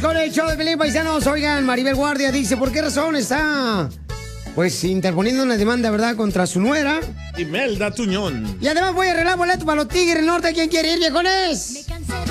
con el show de Pelín, paisanos. Oigan, Maribel Guardia dice, ¿por qué razón está, pues, interponiendo una demanda, verdad, contra su nuera? Imelda Tuñón. Y además voy a arreglar boleto para los Tigres del Norte. ¿Quién quiere ir, viejones?